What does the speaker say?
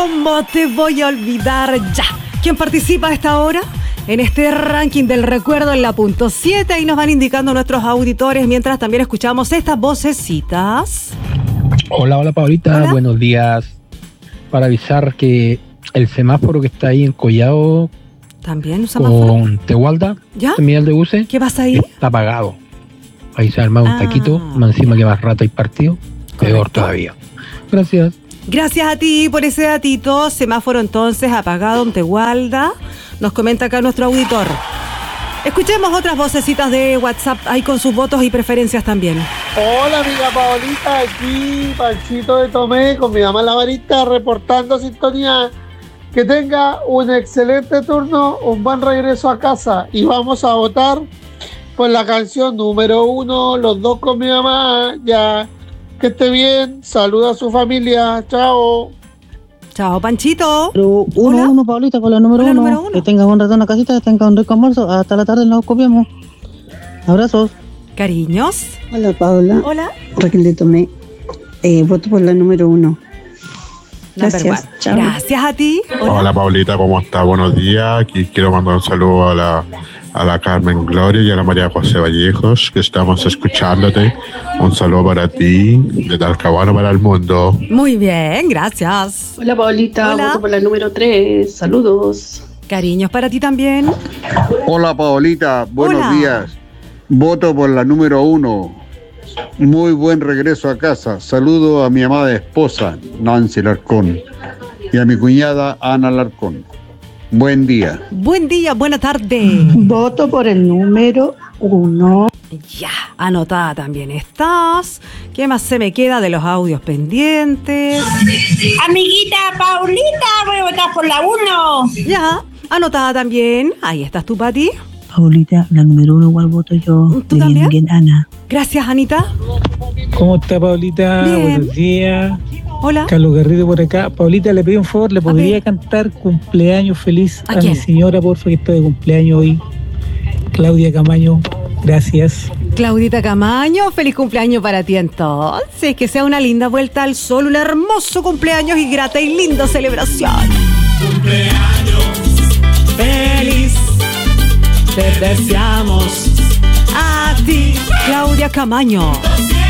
¿Cómo te voy a olvidar ya? ¿Quién participa a esta hora? En este ranking del recuerdo en la punto 7 y nos van indicando nuestros auditores mientras también escuchamos estas vocecitas. Hola Paulita, Hola. Buenos días. Para avisar que el semáforo que está ahí en Collado ¿También un semáforo? con Tehualda, ¿Ya? terminal de buses, ¿Qué pasa ahí? está apagado. Ahí se ha armado un taquito, más encima que más rato hay partido, peor Correcto. todavía. Gracias. Gracias a ti por ese datito. Semáforo entonces apagado en Tehualda. Nos comenta acá nuestro auditor. Escuchemos otras vocecitas de WhatsApp ahí con sus votos y preferencias también. Hola amiga Paolita, aquí Panchito de Tomé con mi mamá la Marita reportando sintonía. Que tenga un excelente turno, un buen regreso a casa y vamos a votar por la canción número 1, los dos con mi mamá. Ya, que esté bien, saluda a su familia, chao. Chao, Panchito. Pero Hola. uno, Paulita, con la número Hola, uno. número uno. Que tengas un rato en la casita, que tengas un rico almuerzo. Hasta la tarde nos copiamos. Abrazos. Cariños. Hola Paula, Hola. Raquel de Tomé. Voto por la número 1. Number Gracias, one. chao. Gracias a ti. Hola Paulita, ¿cómo está? Buenos días. Aquí quiero mandar un saludo a la Carmen Gloria y a la María José Vallejos, que estamos escuchándote. Un saludo para ti, de Talcahuano para el mundo. Muy bien, gracias. Hola Paulita, Hola. voto por la número 3. Saludos. Cariños para ti también. Hola Paolita, buenos Hola. días. Voto por la número 1. Muy buen regreso a casa. Saludo a mi amada esposa, Nancy Larcón, y a mi cuñada, Ana Larcón. Buen día. Buen día, buena tarde. Voto por el número 1. Ya, anotada también estás. ¿Qué más se me queda de los audios pendientes? Amiguita Paulita, voy a votar por la 1. Ya, anotada también. Ahí estás tú, Pati. Paulita, la número 1 igual voto yo. ¿Tú también? Bien, Ana. Gracias, Anita. ¿Cómo está Paulita? Bien. Buenos días. Hola. Carlos Garrido por acá. Paulita, le pido un favor, ¿le podría cantar cumpleaños feliz ¿A a quién? mi señora, porfa, que está de cumpleaños hoy? Claudia Camaño, gracias. Claudita Camaño, feliz cumpleaños para ti entonces. Que sea una linda vuelta al sol, un hermoso cumpleaños y grata y linda celebración. Cumpleaños feliz. Te deseamos a ti, Claudia Camaño.